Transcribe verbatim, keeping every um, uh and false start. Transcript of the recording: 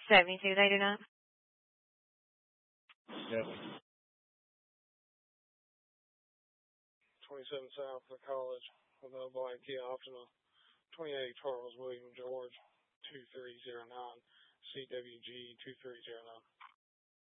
seventy-two ninety-nine. Yep. twenty-seven South of College with a black Kia Optima. twenty-eight Charles William George two three zero nine. C W G two three zero nine.